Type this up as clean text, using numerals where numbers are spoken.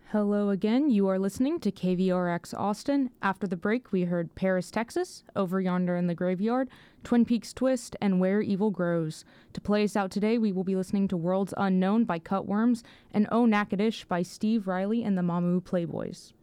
Hello again. You are listening to KVRX Austin. After the break, we heard Paris, Texas, Over Yonder in the Graveyard, Twin Peaks Twist, and Where Evil Grows. To play us out today, we will be listening to Worlds Unknown by Cutworms and Oh Natchitoches by Steve Riley and the Mamu Playboys.